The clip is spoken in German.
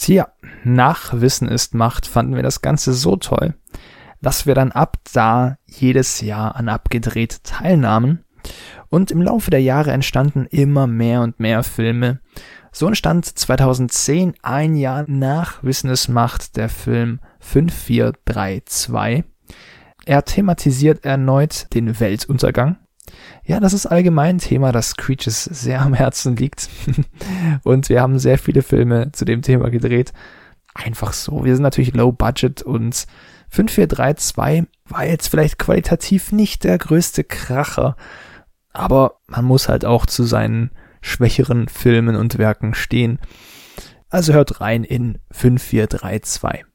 Tja, nach Wissen ist Macht fanden wir das Ganze so toll, dass wir dann ab da jedes Jahr an Abgedreht teilnahmen und im Laufe der Jahre entstanden immer mehr und mehr Filme. So entstand 2010, ein Jahr nach Wissen ist Macht, der Film 5432. Er thematisiert erneut den Weltuntergang. Ja, das ist allgemein ein Thema, das Creatures sehr am Herzen liegt. Und wir haben sehr viele Filme zu dem Thema gedreht. Einfach so. Wir sind natürlich low budget und 5432 war jetzt vielleicht qualitativ nicht der größte Kracher. Aber man muss halt auch zu seinen schwächeren Filmen und Werken stehen. Also hört rein in 5432.